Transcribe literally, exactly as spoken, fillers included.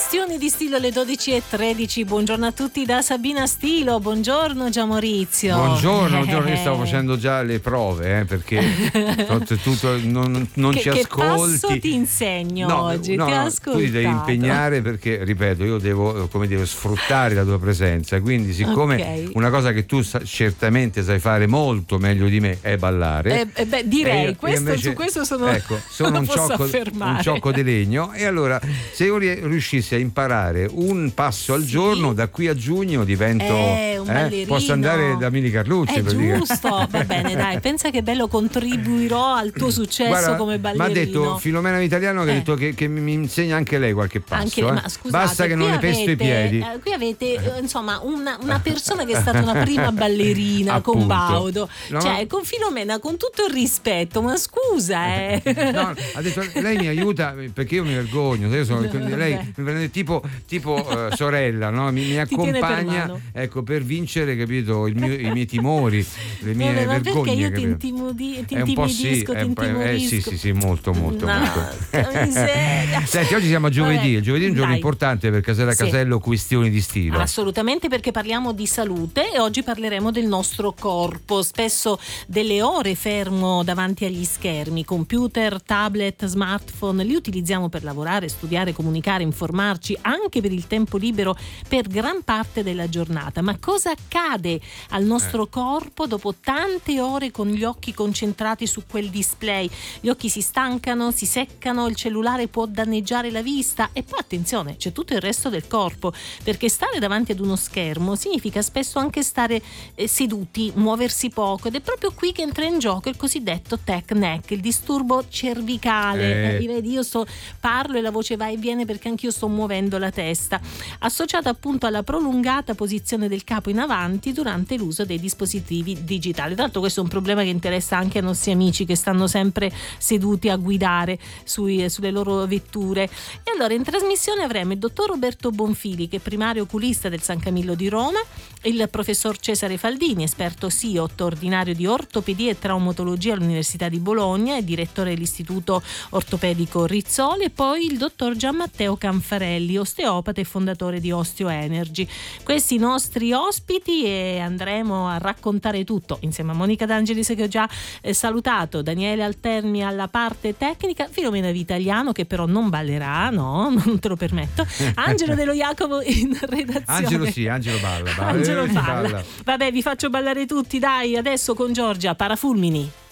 Questioni di stilo alle dodici e tredici. Buongiorno a tutti da Sabina Stilo. Buongiorno Gian Maurizio. Buongiorno, buongiorno. Io stavo facendo già le prove eh, perché tutto, non, non che, ci che ascolti. Che passo ti insegno no, oggi? No, ti ho no, ascoltato. tu ti devi impegnare perché, ripeto, io devo, come devo sfruttare la tua presenza. Quindi, siccome okay. una cosa che tu sa, certamente sai fare molto meglio di me è ballare. Eh, eh beh, direi, io, questo, io invece, su questo sono, ecco, sono un ciocco, un ciocco di legno. E allora, se io riuscissi a imparare un passo al sì. giorno, da qui a giugno divento eh, un eh, posso andare da Mini Carlucci. È giusto, va bene, dai, pensa che bello, contribuirò al tuo successo. Guarda, come ballerino. Mi ha detto Filomena Vitaliano che, eh. ha detto che, che mi insegna anche lei qualche passo. Anche, eh. ma scusate, basta che non ne pesto i piedi. Eh, qui avete eh, insomma una, una persona che è stata una prima ballerina con Baudo, no, cioè con Filomena, con tutto il rispetto, ma scusa, eh. No, ha detto lei mi aiuta perché io mi vergogno. Io sono, no, lei mi prende tipo, tipo uh, sorella, no? mi, mi accompagna per ecco per vincere, capito, il mio, i miei timori, le mie no, ma vergogne. Perché io capito? ti, intimodi, ti è un po' intimidisco, sì, ti intimorisco. Eh, sì, sì, sì, molto, molto, no, molto. Miseria. Senti, oggi siamo a giovedì. Vabbè, il giovedì è un giorno dai. importante per Casella sì. Casello, questioni di stile. Assolutamente, perché parliamo di salute e oggi parleremo del nostro corpo. Spesso delle ore fermo davanti agli schermi, computer, tablet, smartphone, li utilizziamo per lavorare, studiare, comunicare, informarci, anche per il tempo libero per gran parte della giornata. Ma cosa accade al nostro eh. corpo dopo tante ore con gli occhi concentrati su quel display? Gli occhi si stancano, si seccano, il cellulare può danneggiare la vista e poi attenzione, c'è tutto il resto del corpo, perché stare davanti ad uno schermo significa spesso anche stare eh, seduti, muoversi poco, ed è proprio qui che entra in gioco il cosiddetto tech neck, il disturbo cervicale. Eh. Eh, vedi, io sto parlo e la voce va e viene perché anch'io sto muovendo la testa, associata appunto alla prolungata posizione del capo in avanti durante l'uso dei dispositivi digitali. Tra l'altro questo è un problema che interessa anche ai nostri amici che stanno sempre seduti a guidare sui, sulle loro vetture. E allora in trasmissione avremo il dottor Roberto Bonfili, che è primario oculista del San Camillo di Roma, il professor Cesare Faldini, esperto S I O T, ordinario di ortopedia e traumatologia all'Università di Bologna e direttore dell'Istituto Ortopedico Rizzoli, e poi il dottor Gianmatteo Canfarelli, osteopata e fondatore di Osteo Energy. Questi i nostri ospiti, e andremo a raccontare tutto insieme a Monica D'Angelis, che ho già eh, salutato, Daniele Altermi alla parte tecnica, Filomena Vitaliano che però non ballerà, no, non te lo permetto, Angelo Dello Jacopo in redazione. Angelo sì, Angelo balla, balla. Angelo eh, balla. balla. Vabbè, vi faccio ballare tutti, dai, adesso con Giorgia Parafulmini.